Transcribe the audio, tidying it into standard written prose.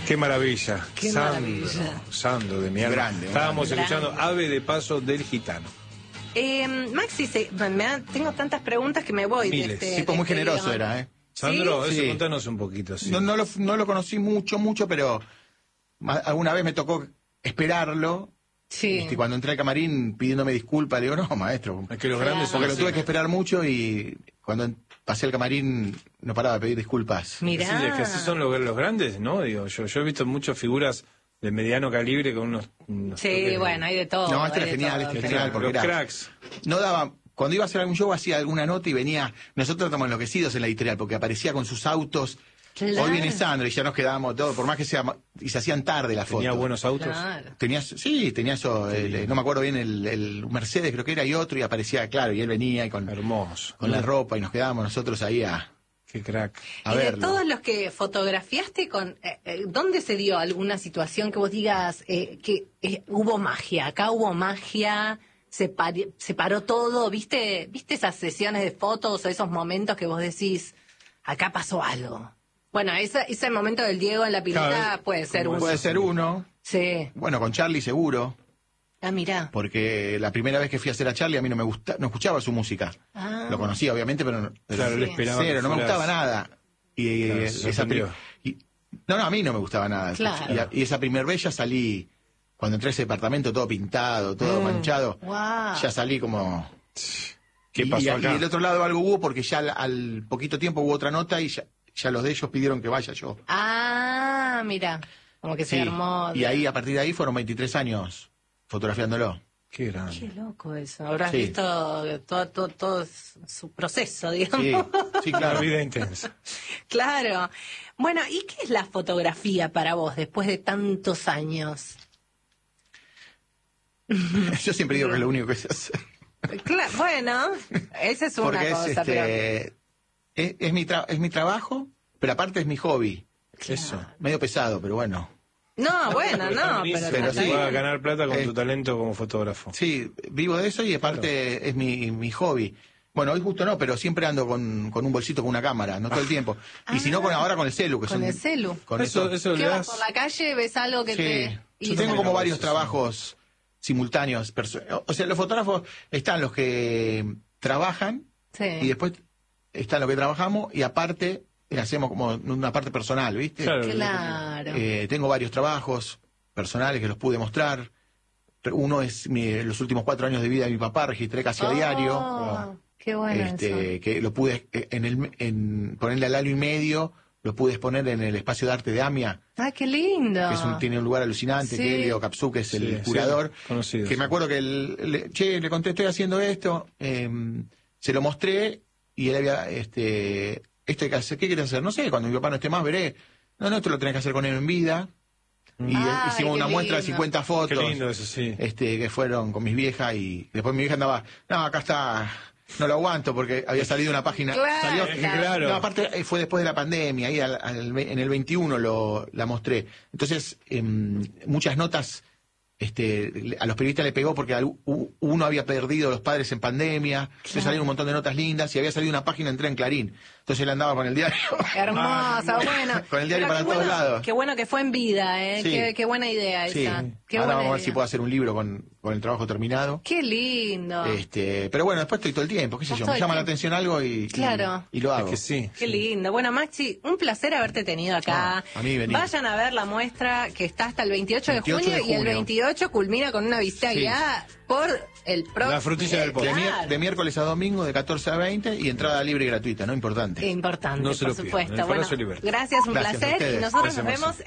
Qué maravilla. Qué Sandro, maravilla. Sandro de mi alma. Grande, Estábamos grande. escuchando Ave de Paso del Gitano. Maxi, tengo tantas preguntas que me voy. Miles. Tipo muy generoso era, ¿eh? Sandro, ¿Sí? eso Sí. contanos un poquito. Sí. No lo conocí mucho, pero alguna vez me tocó esperarlo. Sí. Y cuando entré al camarín pidiéndome disculpas, le digo, no, maestro. Es que los grandes son Porque lo así. tuve que esperar mucho y cuando pasé al camarín no paraba de pedir disculpas. Mirá. Sí, es que así son los grandes, ¿no? Digo, yo he visto muchas figuras de mediano calibre con unos Sí, toques bueno, hay de todo. No, este hay era de genial, todo. este era genial, porque los era... cracks. No daba... Cuando iba a hacer algún show hacía alguna nota y venía... Nosotros estamos enloquecidos en la editorial porque aparecía con sus autos. Claro. Hoy viene Sandro y ya nos quedábamos todos, por más que sea... Y se hacían tarde las fotos. Tenía buenos autos. Claro. Tenía eso, no me acuerdo bien, el Mercedes creo que era y otro, y aparecía, claro, y él venía y con Hermoso. la ropa y nos quedábamos nosotros ahí Qué crack. a Y de verlo. todos los que fotografiaste, ¿dónde se dio alguna situación que vos digas que hubo magia? Acá hubo magia, se paró todo, ¿viste esas sesiones de fotos o esos momentos que vos decís, acá pasó algo? Bueno, ese momento del Diego en la pileta Claro, puede ser uno. Puede ser uno. Sí. Bueno, con Charlie seguro, Ah, mirá. porque la primera vez que fui a hacer a Charlie a mí no escuchaba su música. Ah. Lo conocía obviamente, pero Claro, le esperaba cero, que no me fueras- gustaba nada. Y Claro, se esa sorprendió. no, a mí no me gustaba nada. Claro. Y esa primer vez ya salí, cuando entré a ese departamento todo pintado, todo manchado, Wow. ya salí como... ¿Qué pasó y acá? del otro lado algo hubo porque ya al poquito tiempo hubo otra nota y ya los de ellos pidieron que vaya yo. Ah, mira, como que se Sí. armó. Y ahí, a partir de ahí, fueron 23 años fotografiándolo. Qué grande. Qué loco eso. Habrás Sí. visto todo su proceso, digamos. Sí, sí, La claro. vida intensa. Claro. Bueno, ¿y qué es la fotografía para vos después de tantos años? Yo siempre digo que es lo único que sé hacer. Bueno, esa es una Porque cosa, pero... es mi trabajo, pero aparte es mi hobby. Eso. Medio pesado, pero bueno. No, bueno, no, pero Pero está sí. bien. Vas a ganar plata con Eh, tu talento como fotógrafo. Sí, vivo de eso y aparte es mi hobby. Bueno, hoy justo no, pero siempre ando con un bolsito con una cámara, no todo el tiempo. Y si no, ahora con el celu. Que Con son- el celu. Con eso. Eso ¿Qué le vas das. por la calle, ves algo que Sí. te... Yo y- tengo como Eso, varios sí. trabajos simultáneos. O sea, los fotógrafos están los que trabajan Sí. y después están los que trabajamos y aparte hacemos como una parte personal, ¿viste? Claro. Claro. Tengo varios trabajos personales que los pude mostrar. Uno es los últimos 4 años de vida de mi papá, registré casi a diario. Oh, qué bueno eso. Que lo pude ponerle al año y medio, lo pude exponer en el espacio de arte de AMIA, Ah, qué lindo. que tiene un lugar alucinante, Sí. que Elio Capsú, que es Sí, el sí, curador, conocido, que sí. me acuerdo que le conté, estoy haciendo esto, se lo mostré y él había, esto hay que hacer, ¿qué quieres hacer? No sé, cuando mi papá no esté más veré. No, esto lo tenés que hacer con él en vida. Y Ay, hicimos qué una muestra de lindo. 50 fotos. Qué lindo eso, sí. Que fueron con mis viejas y después mi vieja andaba, no, acá está, no lo aguanto porque había salido una página. Claro. Claro. No, aparte fue después de la pandemia, ahí en el 21 la mostré. Entonces, muchas notas a los periodistas le pegó porque uno había perdido a los padres en pandemia, entonces salieron un montón de notas lindas y había salido una página, entré en Clarín. Entonces él andaba con el diario. Hermosa, bueno. Con el diario Pero para qué todos bueno, lados. Qué bueno que fue en vida, ¿eh? Sí. Qué buena idea Sí, esa. Qué ahora buena vamos a ver idea. si puedo hacer un libro con el trabajo terminado. Qué lindo. Pero bueno, después estoy todo el tiempo, qué sé Vos yo, todo me el llama la tiempo. atención algo Claro. y lo hago. Es que sí. Qué lindo. Bueno, Maxi, un placer haberte tenido acá. Ah, a mí venir. Vayan a ver la muestra que está hasta el 28 de 28 junio de y el junio. 28 culmina con una visita Sí. guiada por el próximo. La frutilla del postre. De miércoles a domingo, de 14 a 20 y entrada libre y gratuita, ¿no? Importante. Importante, No se por lo pierdan. supuesto. En el Bueno, Palacio Libertad. gracias, un Gracias a placer. Y ustedes. nosotros Gracias, nos Maxi. vemos